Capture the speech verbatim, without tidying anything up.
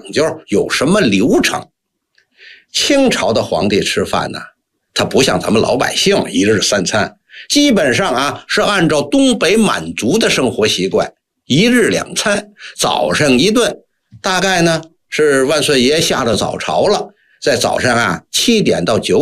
究，有什么流程。清朝的皇帝吃饭呢，他不像咱们老百姓一日三餐，基本上啊是按照东北满族的生活习惯，一日两餐，早上一顿，大概呢是万岁爷下了早朝了，在早上啊七点到九